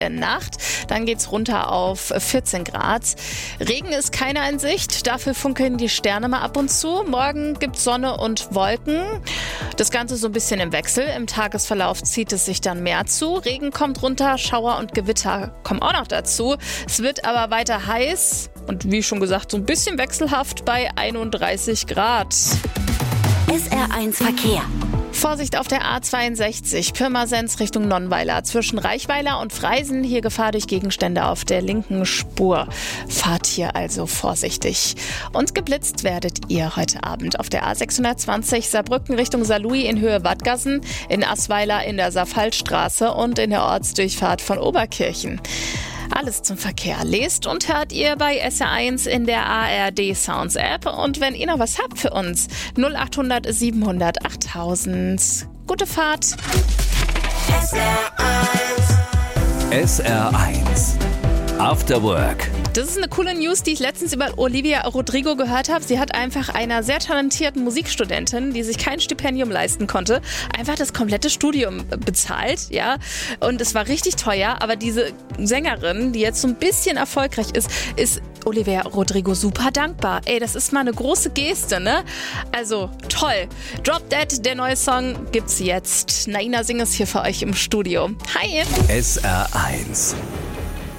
Nacht. Dann geht's runter auf 14 Grad. Regen ist keine in Sicht, dafür funkeln die Sterne mal ab und zu. Morgen gibt's Sonne und Wolken. Das Ganze so ein bisschen im Wechsel. Im Tagesverlauf zieht es sich dann mehr zu. Regen kommt runter, Schauer und Gewitter kommen auch noch dazu. Es wird aber weiter heiß und wie schon gesagt, so ein bisschen wechselhaft bei 31 Grad. SR1 Verkehr. Vorsicht auf der A62, Pirmasens Richtung Nonnweiler. Zwischen Reichweiler und Freisen hier Gefahr durch Gegenstände auf der linken Spur. Fahrt hier also vorsichtig. Und geblitzt werdet ihr heute Abend auf der A620 Saarbrücken Richtung Saarlouis in Höhe Wadgassen, in Assweiler in der Saarfallstraße und in der Ortsdurchfahrt von Oberkirchen. Alles zum Verkehr lest und hört ihr bei SR1 in der ARD Sounds App. Und wenn ihr noch was habt für uns, 0800 700 8000. Gute Fahrt. SR1 After Work. Das ist eine coole News, die ich letztens über Olivia Rodrigo gehört habe. Sie hat einfach einer sehr talentierten Musikstudentin, die sich kein Stipendium leisten konnte, einfach das komplette Studium bezahlt, ja. Und es war richtig teuer, aber diese Sängerin, die jetzt so ein bisschen erfolgreich ist Olivia Rodrigo super dankbar. Ey, das ist mal eine große Geste, ne? Also, toll. Drop Dead, der neue Song, gibt's jetzt. Naina singt es hier für euch im Studio. Hi! SR1